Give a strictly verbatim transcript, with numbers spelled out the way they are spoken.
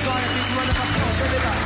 soirée, puis tout le monde est parti, on se débat.